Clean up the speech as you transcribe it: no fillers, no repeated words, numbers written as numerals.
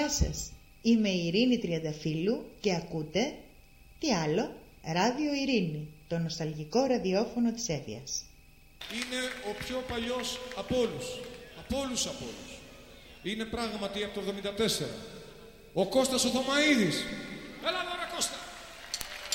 Γεια σας, είμαι η Ειρήνη Τριανταφύλου και ακούτε, τι άλλο, Ράδιο Ειρήνη, το νοσταλγικό ραδιόφωνο της Εύβοιας. Είναι ο πιο παλιός από όλους. Από όλους. Είναι πράγματι από το 1974. Ο Κώστας ο Θωμαΐδης.